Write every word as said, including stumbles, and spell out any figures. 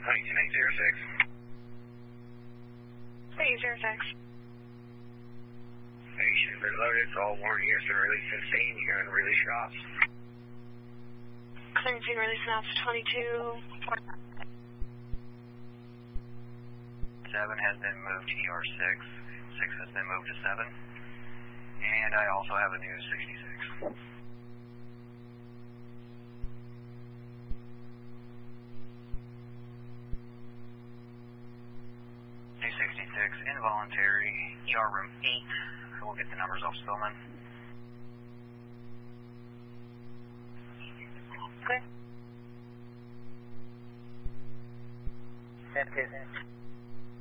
Huntington eight zero six. eight zero six. Patient reloaded, so all warning here, so release fifteen, you got to release shots. Clearing release now to twenty-two. seven has been moved to E R six. six has been moved to seven. And I also have a new sixty-six. New sixty-six, involuntary, E R room eight. I will get the numbers off Spillman. Okay. ten two.